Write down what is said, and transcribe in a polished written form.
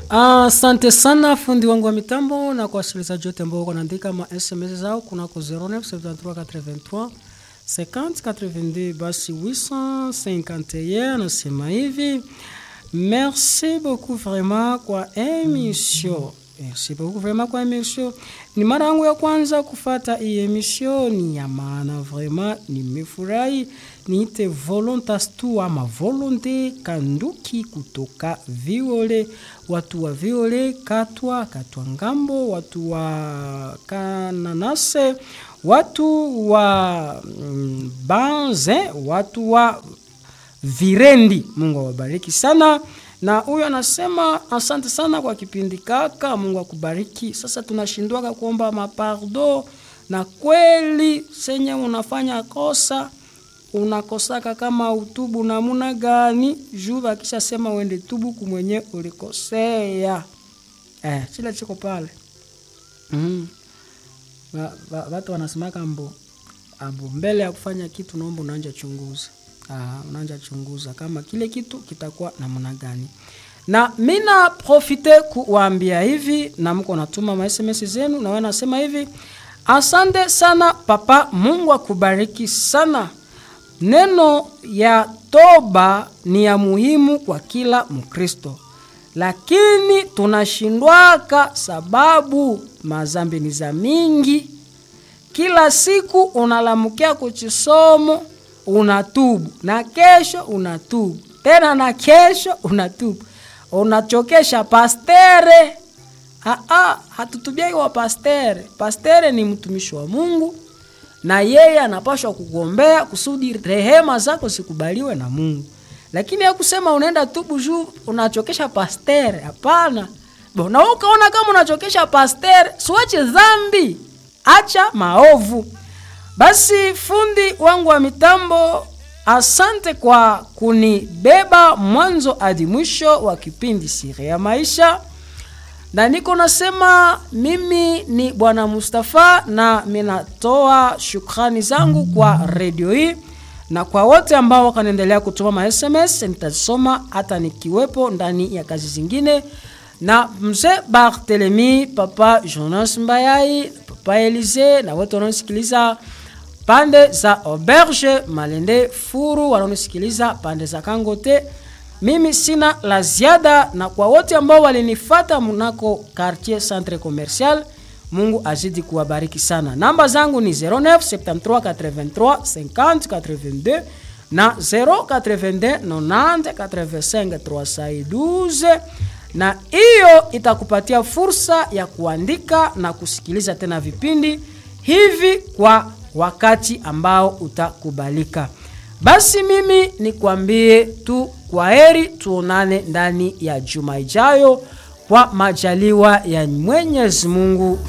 Asante sana fundi wangu wa mitambo na kwa wasikilizaji wote ambao wanaandika ma SMS zao kunako 097383 5082 basi 851 nasema hivi. Merci beaucoup vraiment kwa émission. Merci beaucoup vraiment kwa émission. Ni mara yangu ya kwanza kufuata hii émission, ni ya maana vraiment, nimefurahi. Niite Volontas tu ama Volonté Kanduki kutoka Viole, watu wa Viole, Katwa Ngambo, watu wa Kananase, watu wa Banze, watu wa Virendi. Mungu awabariki sana. Na huyo anasema asante sana kwa kipindi kaka, Mungu akubariki. Sasa tunashindwa kuomba mapardo, na kweli senye unafanya kosa, unakosaka kama utubu namuna gani, juba kisha sema uende tubu kumwenye ulikosea. Sila chiko pale. Watu wanasema kambo mbele ya kufanya kitu naomba unaanza chunguza. Unaanza chunguza kama kile kitu kitakuwa namna gani. Na mina profite kuwaambia hivi, na mko natuma ma SMS zenu, na wanasema hivi: asante sana papa, Mungu akubariki sana. Neno ya toba ni ya muhimu kwa kila Mkristo, lakini tunashindwaka sababu mazambi ni za mingi. Kila siku unalamukia kuchisomo, unatubu, na kesho unatubu, tena na kesho unatubu. Unachokesha pastere. Hatutubiagi wa pastere. Pastere ni mtumishi wa Mungu, na yeye anapaswa kugombea kusudi rehema zako sikubaliwe na Mungu. Lakini ya kusema unaenda tubu juu unachokesha pastere, hapana. Na ukaona kama unachokesha pastere, siwache dhambi, acha maovu. Basi fundi wangu wa mitambo, asante kwa kunibeba mwanzo hadi mwisho wa kipindi Siri ya Maisha. Na niko nasema mimi ni Bwana Mustafa, na minatoa shukrani zangu kwa radio hii, na kwa wote ambao wakaendelea kutuma ma SMS, nitasoma hata nikiwepo ndani ya kazi zingine. Na mzee Barthelemy, papa Jonas Mbayai, papa Elize, na wote wanaosikiliza pande za Auberge, Malende, Furu, wanaosikiliza pande za Kangote, mimi sina la ziada. Na kwa wote ambao walinifuata mnako quartier centre commercial, Mungu azidi kuwabariki sana. Namba zangu ni 0973835082 na 08290853512, na hiyo itakupatia fursa ya kuandika na kusikiliza tena vipindi hivi kwa wakati ambao utakubalika. Basi mimi nikwambie tu kwaheri, tuonane ndani ya juma ijayo kwa majaliwa ya Mwenyezi Mungu.